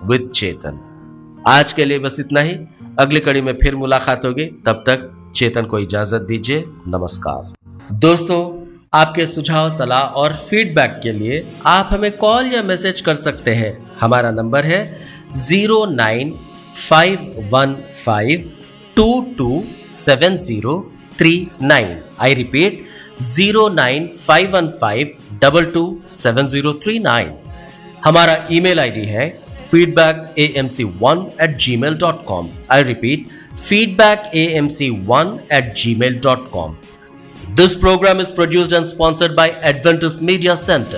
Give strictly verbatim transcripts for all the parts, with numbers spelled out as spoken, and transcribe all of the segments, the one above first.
With चेतन। आज के लिए बस इतना ही, अगली कड़ी में फिर मुलाकात होगी। तब तक चेतन को इजाजत दीजिए। नमस्कार दोस्तों, आपके सुझाव, सलाह और फीडबैक के लिए आप हमें कॉल या मैसेज कर सकते हैं। हमारा नंबर है zero nine five one five to to seven zero three nine. I repeat zero nine five one five double two seven zero three nine. हमारा ईमेल आईडी है feedback a m c one at gmail dot com. I repeat, feedback a m c one at gmail dot com. This program is produced and sponsored by Adventist Media Center.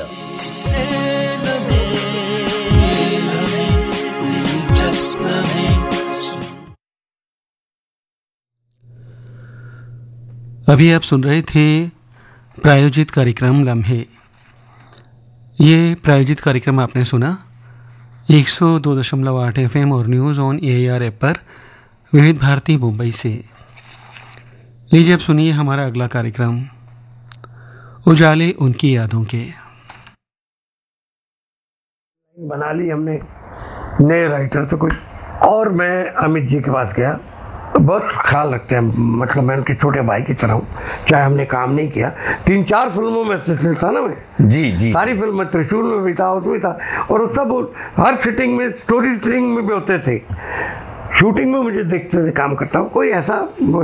अभी आप सुन रहे थे प्रायोजित कार्यक्रम लम्हे। ये प्रायोजित कार्यक्रम आपने सुना एक सौ दो दशमलव आठ एफ एम और news on A I R app पर विविध भारती मुंबई से। लीजिए अब सुनिए हमारा अगला कार्यक्रम, उजाले उनकी यादों के। बना ली हमने नए राइटर से कोई, और मैं अमित जी के पास गया। बहुत ख्याल रखते हैं, मतलब मैं उनके छोटे भाई की तरह हूँ, चाहे हमने काम नहीं किया। तीन चार फिल्मों में असिस्टेंट था ना मैं। जी जी सारी फिल्म में, त्रिशूल में भी था, उसमें था, और उस सब हर सिटिंग में, स्टोरी सिटिंग में भी होते थे, शूटिंग में मुझे देखते थे काम करता हूँ कोई ऐसा।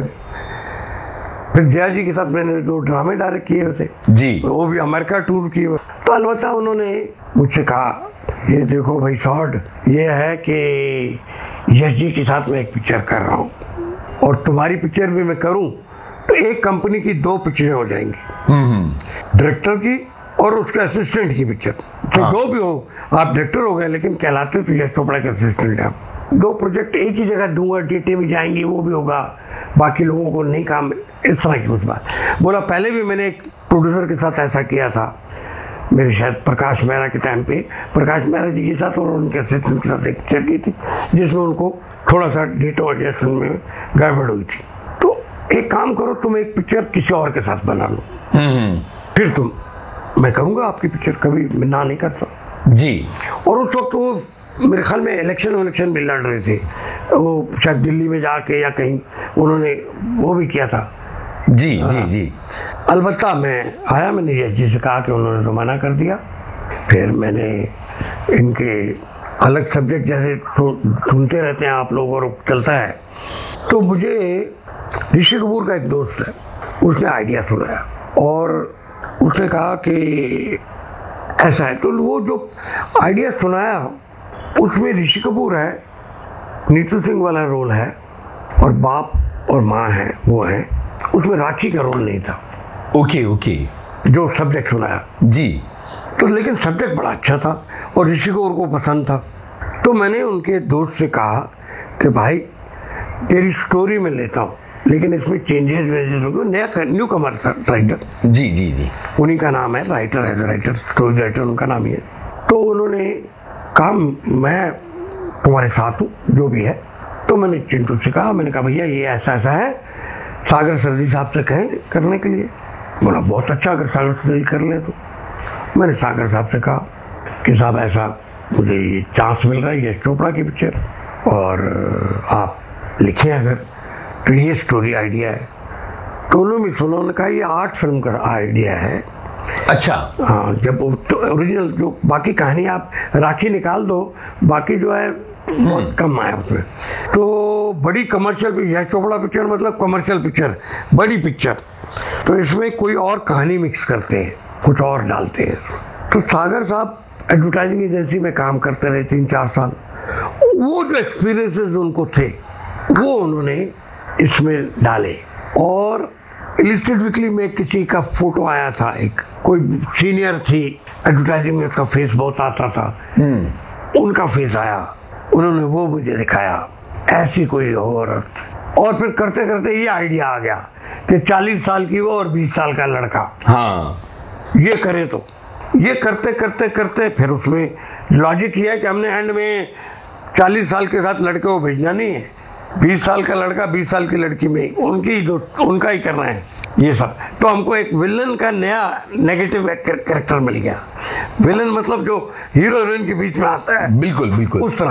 फिर जया जी के साथ मैंने दो ड्रामे डायरेक्ट किए थे जी, वो भी अमेरिका टूर किए। तो अलबत्ता उन्होंने मुझसे कहा, ये देखो भाई शॉर्ट, ये है कि यश जी के साथ मैं एक पिक्चर कर रहा हूँ, और तुम्हारी पिक्चर भी मैं करूं तो एक कंपनी की दो पिक्चरें हो जाएंगी, डायरेक्टर की और उसके असिस्टेंट की पिक्चर। तो जो भी हो, आप डायरेक्टर हो गए लेकिन कहलाते तो यश चोपड़ा के असिस्टेंट हैं आप। दो प्रोजेक्ट एक ही जगह दूंगा, डेटे भी जाएंगी, वो भी होगा, बाकी लोगों को नहीं काम, इस तरह की उस बात बोला। पहले भी मैंने एक प्रोड्यूसर के साथ ऐसा किया था, मेरे शायद प्रकाश मेहरा के टाइम पे, प्रकाश मेहरा जी के साथ और उनके असिस्टेंट के साथ एक पिक्चर की थी जिसमें उनको थोड़ा सा डेटा एडजस्टमेंट में गड़बड़ हुई थी। तो एक काम करो, तुम एक पिक्चर किसी और के साथ बना लो, फिर तुम, मैं करूँगा आपकी पिक्चर, कभी मैं ना नहीं करता जी। और उस वक्त वो मेरे ख्याल में इलेक्शन इलेक्शन भी लड़ रहे थे, वो शायद दिल्ली में जाके या कहीं उन्होंने वो भी किया था जी जी जी। अलबत्ता मैं आया, मैंने यश जी से कहा कि उन्होंने तो मना कर दिया। फिर मैंने इनके अलग सब्जेक्ट जैसे सुनते रहते हैं आप लोग और चलता है, तो मुझे ऋषि कपूर का एक दोस्त है, उसने आइडिया सुनाया और उसने कहा कि ऐसा है। तो वो जो आइडिया सुनाया उसमें ऋषि कपूर है, नीतू सिंह वाला रोल है, और बाप और माँ है वो है, उसमें राखी का रोल नहीं था। ओके ओके, जो सब्जेक्ट सुनाया जी, तो लेकिन सब्जेक्ट बड़ा अच्छा था और ऋषि कपूर को पसंद था। तो मैंने उनके दोस्त से कहा कि भाई तेरी स्टोरी में लेता हूँ, लेकिन इसमें चेंजेस वेंजेस होंगे। नया न्यू कमर था राइटर, जी जी जी, उन्हीं का नाम है, राइटर है, राइटर स्टोरी राइटर उनका नाम ही है। तो उन्होंने कहा मैं तुम्हारे साथ हूँ जो भी है। तो मैंने चिंटू से कहा, मैंने कहा भैया ये ऐसा ऐसा है, सागर सरदी साहब से कहें करने के लिए। बोला बहुत अच्छा, अगर सागर सरदी कर लें तो। मैंने सागर साहब से कहा कि साहब ऐसा मुझे ये चांस मिल रहा है यश चोपड़ा की पिक्चर, और आप लिखें अगर, तो ये स्टोरी आइडिया है। तो उन्होंने भी सुना, उन्होंने कहा ये आर्ट फिल्म का आइडिया है। अच्छा हाँ, जब तो ओरिजिनल जो बाकी कहानी आप राखी निकाल दो, बाकी जो है बहुत कम आया उसमें। तो बड़ी कमर्शियल, यश चोपड़ा पिक्चर मतलब कमर्शियल पिक्चर, बड़ी पिक्चर, तो इसमें कोई और कहानी मिक्स करते हैं, कुछ और डालते हैं। तो सागर साहब एडवर्टाइजिंग एजेंसी में काम करते रहे तीन चार साल, वो जो एक्सपीरियंसेस उनको थे वो उन्होंने इसमें डाले। और इलिस्ट्रेट वीकली में किसी का फोटो आया था, एक कोई सीनियर थी एडवर्टाइजिंग में, उसका फेस बहुत आता था, उनका फेस आया, उन्होंने वो मुझे दिखाया, ऐसी कोई औरत। और फिर करते करते ये आइडिया आ गया कि चालीस साल की वो और बीस साल का लड़का, हाँ ये करे। तो ये करते करते करते फिर उसमें लॉजिक ये है कि हमने एंड में चालीस साल के साथ लड़के को भेजना नहीं है, बीस साल का लड़का बीस साल की लड़की में उनकी जो उनका ही करना है ये सब। तो हमको एक विलन का नया नेगेटिव कैरेक्टर मिल गया। विलन मतलब जो हीरो हीरोइन के बीच में आता है, बिल्कुल बिल्कुल उस तरह।